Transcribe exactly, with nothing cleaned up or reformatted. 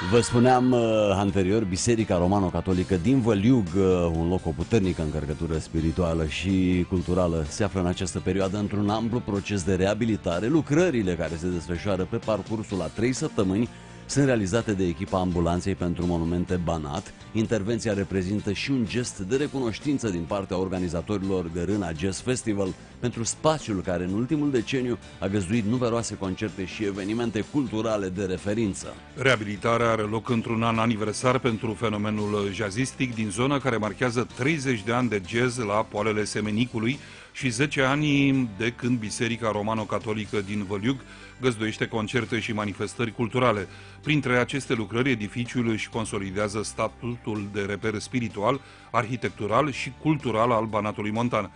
Vă spuneam uh, anterior, Biserica Romano-Catolică din Văliug, uh, un loc cu o puternică încărcătură spirituală și culturală, se află în această perioadă într-un amplu proces de reabilitare. Lucrările care se desfășoară pe parcursul a trei săptămâni sunt realizate de echipa ambulanței pentru monumente Banat. Intervenția reprezintă și un gest de recunoștință din partea organizatorilor Gărâna Jazz Festival pentru spațiul care în ultimul deceniu a găzduit numeroase concerte și evenimente culturale de referință. Reabilitarea are loc într-un an aniversar pentru fenomenul jazzistic din zona, care marchează treizeci de ani de jazz la poalele Semenicului și zece ani de când Biserica Romano-Catolică din Văliug găzduiește concerte și manifestări culturale. Printre aceste lucrări, edificiul își consolidează statutul de reper spiritual, arhitectural și cultural al Banatului Montan.